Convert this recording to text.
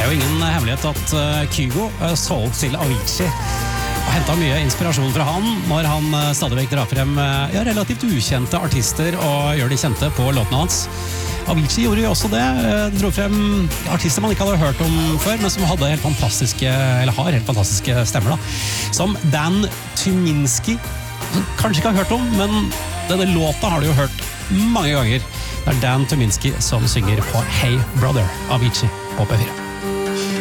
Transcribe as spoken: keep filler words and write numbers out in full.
er jo ingen hemmelighet at uh, Kygo uh, så opp til Avicii og hentet mye inspirasjon fra han når han uh, stadig vekk drar frem uh, ja, relativt ukjente artister og gjør de kjente på låtene hans. Avicii gjorde jo også det, uh, dro frem artister man ikke hadde hørt om før, men som hadde helt fantastiske, eller har helt fantastiske stemmer da. Som Dan Tyminski, som kanskje ikke har hørt om, men denne låta har du jo hørt mange ganger. Det er Dan Tyminski som synger på Hey Brother, Avicii på P fire.